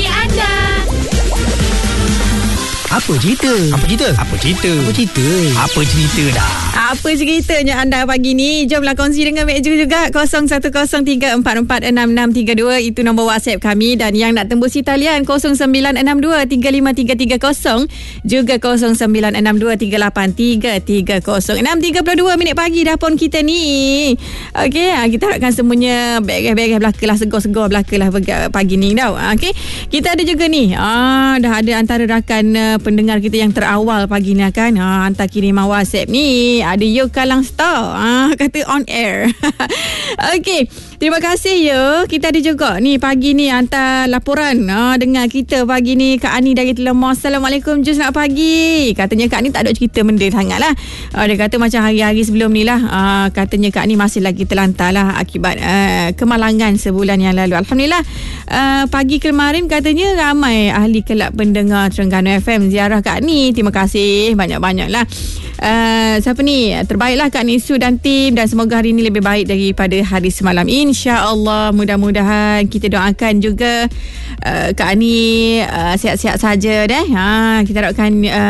anda. Apa cerita? Apa cerita dah? Apa ceritanya anda pagi ni? Jomlah kongsi dengan Mek Ju juga. 0103446632 itu nombor WhatsApp kami. Dan yang nak tembus talian 0962353330 juga 0962383330. 6.32 minit pagi dah pun kita ni. Okey, kita harapkan semuanya beres-beres belakalah, segar-segar belakalah pagi ni tau. Okey, kita ada juga ni. Dah ada antara rakan pendengar kita yang terawal pagi ni kan. Hantar kiriman WhatsApp ni. Ada Yo Kalang Star. Kata on air. Okey, terima kasih ya. Kita ada juga ni pagi ni hantar laporan dengan kita pagi ni Kak Ani dari Telemah. Assalamualaikum Jus, nak pagi. Katanya Kak Ani tak ada cerita benda sangat lah. Dia kata macam hari-hari sebelum ni lah. Katanya Kak Ani masih lagi terlantar lah akibat kemalangan sebulan yang lalu. Alhamdulillah, pagi kemarin katanya ramai ahli kelab pendengar Terengganu FM ziarah Kak Ani. Terima kasih banyak-banyak lah. Siapa ni? Terbaiklah Kak Nisu dan tim, dan semoga hari ini lebih baik daripada hari semalam, insya-Allah. Mudah-mudahan kita doakan juga Kak Ani sihat-sihat saja deh. Kita harapkan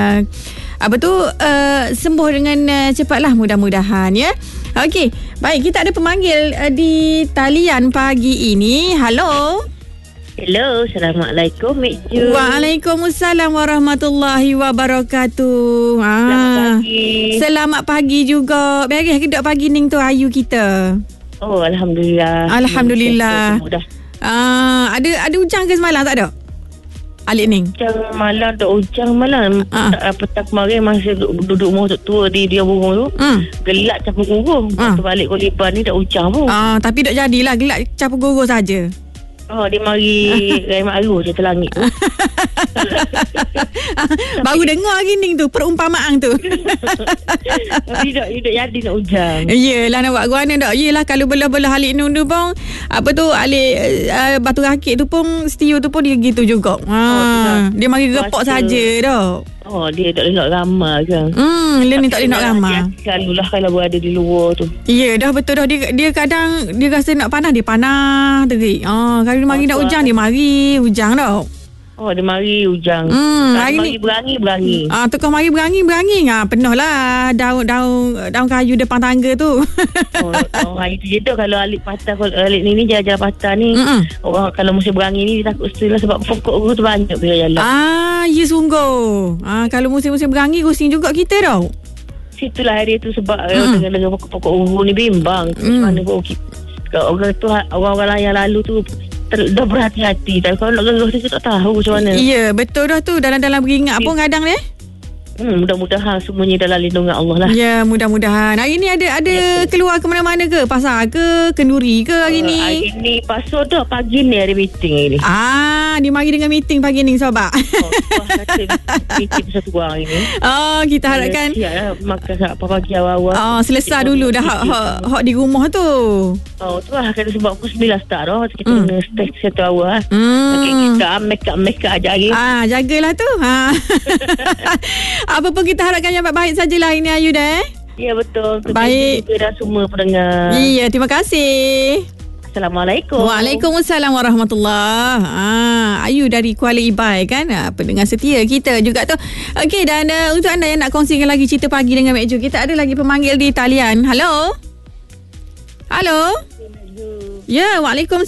sembuh dengan cepatlah, mudah-mudahan ya. Okey, baik, kita ada pemanggil di talian pagi ini. Halo. Hello, Assalamualaikum Mek Ju. Waalaikumsalam warahmatullahi wabarakatuh. Selamat pagi. Selamat pagi juga. Beres ke dok pagi ni tu Ayu kita? Oh, Alhamdulillah. Alhamdulillah. Ada hujan ke semalam, tak ada? Alik Ning. Hujan malam, tak hujan malam. Petang kemarin masih duduk rumah tua di dia burung tu. Gelap campur gugur. Lepas tu balik Kolipan ni tak hujan pun. Tapi tak jadilah, gelap campur gugur saja. Dia mari Rai Maru je terlangit tu. Baru dengar gini tu perumpamaan tu. Tapi tak jadi nak hujan. Yelah, nak buat guana tak. Yelah, kalau belah-belah Alik Nun tu pun Alik Batu Rakit tu pun setiu tu pun dia gitu juga. Dia mari repot saja dah. Dia tak boleh nak ramah kan. Dia ni tak boleh nak ramah. Selalulah kalau berada di luar tu. Ya, dah betul dah. Dia kadang dia rasa nak panas, dia panas terik. Kalau dia mari nak hujan, dia mari hujan dah. Dia mari hujan. Hari ni berangi. Tukar mari berangi. Penuh lah daun kayu depan tangga tu. Hari tu je tu kalau Alik patah, kalau Alik ni jalan patah ni. Orang kalau musim berangi ni dia takut still sebab pokok tu banyak bila jalan. Ya sungguh. Kalau musim-musim berangi pusing juga kita dah. Situlah hari tu sebab dengan pokok uhu ni bimbang. Mana pun orang tu, orang-orang yang lalu tu dah berhati-hati. Tapi kalau nak geruh tu tak tahu macam mana. Ya, betul dah tu. Dalam-dalam beringat pun kadang ni. Mudah-mudahan semuanya dalam lindungan Allah lah. Ya, mudah-mudahan. Hari ni ada keluar ke mana-mana ke? Pasar ke? Kenduri ke hari ni? Hari ni pasal dah pagi ni ada meeting hari ni. Dia mari dengan meeting pagi ni, sobat. Kata meeting satu orang ini. Kita harapkan makan apa pagi awal-awal. Selesai dulu dah hak di rumah tu. Tu lah kata sebab pukul 9 start dah. Kita kena stay satu awal. Kita make up aja hari. Jagalah tu. Apa pun kita harapkan yang baik sajalah ini Ayu dah. Ya, betul. Baik. Kita dah semua pendengar. Ya, terima kasih. Assalamualaikum. Waalaikumsalam warahmatullahi. Ayu dari Kuala Ibai kan, pendengar setia kita juga tu. Okey, dan untuk anda yang nak kongsikan lagi cerita pagi dengan Mek Ju, kita ada lagi pemanggil di talian. Halo. Ya, Waalaikumsalam.